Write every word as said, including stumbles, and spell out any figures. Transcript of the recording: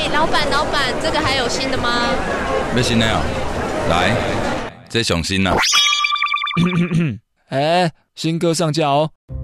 老板，老板，这个还有新的吗？ 要新的哦，来，这上新啦。 哎，新歌上架哦。